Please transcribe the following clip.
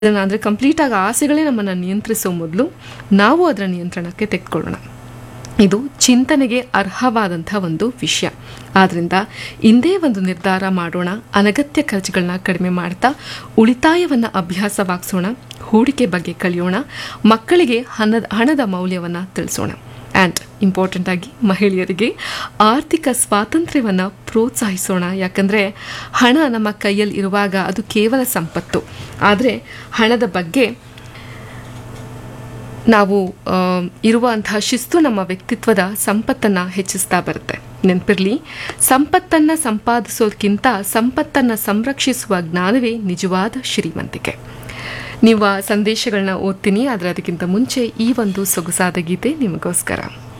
ಅಂದರೆ ಕಂಪ್ಲೀಟಾಗಿ ಆಸೆಗಳೇ ನಮ್ಮನ್ನು ನಿಯಂತ್ರಿಸೋ ಮೊದಲು ನಾವು ಅದರ ನಿಯಂತ್ರಣಕ್ಕೆ ತೆಗೆದುಕೊಳ್ಳೋಣ. ಇದು ಚಿಂತನೆಗೆ ಅರ್ಹವಾದಂಥ ಒಂದು ವಿಷಯ. ಆದ್ದರಿಂದ ಇಂದೇ ಒಂದು ನಿರ್ಧಾರ ಮಾಡೋಣ. ಅನಗತ್ಯ ಖರ್ಚುಗಳನ್ನ ಕಡಿಮೆ ಮಾಡ್ತಾ ಉಳಿತಾಯವನ್ನು ಅಭ್ಯಾಸವಾಗಿಸೋಣ. ಹೂಡಿಕೆ ಬಗ್ಗೆ ಕಲಿಯೋಣ. ಮಕ್ಕಳಿಗೆ ಹಣದ ಮೌಲ್ಯವನ್ನು ತಿಳಿಸೋಣ. ಆ್ಯಂಡ್ ಇಂಪಾರ್ಟೆಂಟ್ ಆಗಿ ಮಹಿಳೆಯರಿಗೆ ಆರ್ಥಿಕ ಸ್ವಾತಂತ್ರ್ಯವನ್ನು ಪ್ರೋತ್ಸಾಹಿಸೋಣ. ಯಾಕಂದರೆ ಹಣ ನಮ್ಮ ಕೈಯಲ್ಲಿ ಇರುವಾಗ ಅದು ಕೇವಲ ಸಂಪತ್ತು. ಆದರೆ ಹಣದ ಬಗ್ಗೆ ನಾವು ಇರುವಂತಹ ಶಿಸ್ತು ನಮ್ಮ ವ್ಯಕ್ತಿತ್ವದ ಸಂಪತ್ತನ್ನು ಹೆಚ್ಚಿಸ್ತಾ ಬರುತ್ತೆ. ನೆನಪಿರಲಿ, ಸಂಪತ್ತನ್ನು ಸಂಪಾದಿಸೋದಕ್ಕಿಂತ ಸಂಪತ್ತನ್ನು ಸಂರಕ್ಷಿಸುವ ಜ್ಞಾನವೇ ನಿಜವಾದ ಶ್ರೀಮಂತಿಕೆ. ನೀವು ಸಂದೇಶಗಳನ್ನ ಓದ್ತೀನಿ, ಆದರೆ ಅದಕ್ಕಿಂತ ಮುಂಚೆ ಈ ಒಂದು ಸೊಗಸಾದ ಗೀತೆ ನಿಮಗೋಸ್ಕರ.